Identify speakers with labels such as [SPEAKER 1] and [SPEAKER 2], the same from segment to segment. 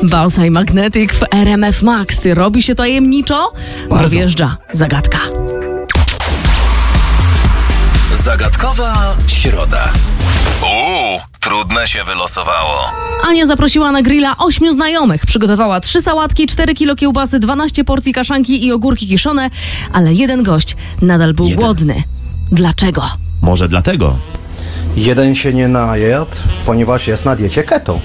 [SPEAKER 1] Bausa i Magnetic w RMF Max. Robi się tajemniczo?
[SPEAKER 2] Bardzo.
[SPEAKER 1] Powjeżdża zagadka.
[SPEAKER 3] Zagadkowa środa. Trudne się wylosowało.
[SPEAKER 1] Ania zaprosiła na grilla 8 znajomych. Przygotowała 3 sałatki, 4 kilo kiełbasy, 12 porcji kaszanki i ogórki kiszone, ale jeden gość nadal był głodny. Dlaczego?
[SPEAKER 2] Może dlatego.
[SPEAKER 4] Jeden się nie najadł, ponieważ jest na diecie keto.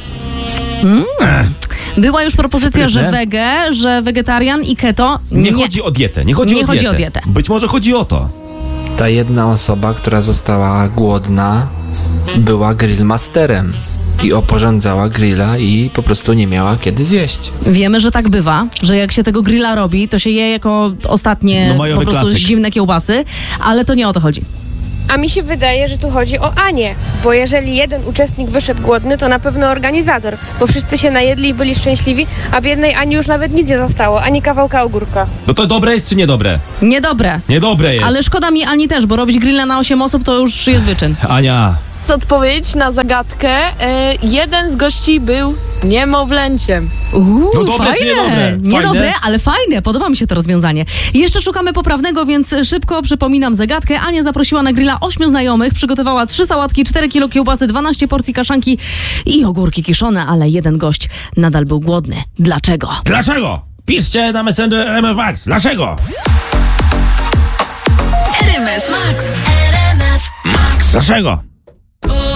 [SPEAKER 1] Była już propozycja,
[SPEAKER 2] Sprytne.
[SPEAKER 1] że wege, że wegetarian i keto.
[SPEAKER 2] Nie chodzi o dietę. Nie chodzi o dietę. Być może chodzi o to.
[SPEAKER 5] Ta jedna osoba, która została głodna, była grillmasterem i oporządzała grilla i po prostu nie miała kiedy zjeść.
[SPEAKER 1] Wiemy, że tak bywa, że jak się tego grilla robi, to się je jako ostatnie
[SPEAKER 2] majowy
[SPEAKER 1] po prostu
[SPEAKER 2] klasyk.
[SPEAKER 1] zimne kiełbasy, ale to nie o to chodzi.
[SPEAKER 6] A mi się wydaje, że tu chodzi o Anię, bo jeżeli jeden uczestnik wyszedł głodny, to na pewno organizator, bo wszyscy się najedli i byli szczęśliwi, a biednej Ani już nawet nic nie zostało, ani kawałka ogórka.
[SPEAKER 2] No to dobre jest czy niedobre?
[SPEAKER 1] Niedobre.
[SPEAKER 2] Niedobre jest.
[SPEAKER 1] Ale szkoda mi Ani też, bo robić grilla na 8 osób to już jest wyczyn.
[SPEAKER 2] Ania,
[SPEAKER 7] Odpowiedź na zagadkę. Jeden z gości był niemowlęciem.
[SPEAKER 2] No dobre
[SPEAKER 1] fajne.
[SPEAKER 2] czy niedobre?
[SPEAKER 1] Niedobre,
[SPEAKER 2] Fajne?
[SPEAKER 1] ale fajne. Podoba mi się to rozwiązanie. Jeszcze szukamy poprawnego, więc szybko przypominam zagadkę. Ania zaprosiła na grilla 8 znajomych, przygotowała 3 sałatki, 4 kilo kiełbasy, 12 porcji kaszanki i ogórki kiszone, ale jeden gość nadal był głodny. Dlaczego?
[SPEAKER 2] dlaczego? Piszcie na Messenger RMF Max. Dlaczego?
[SPEAKER 8] RMF Max. RMF Max.
[SPEAKER 2] Dlaczego?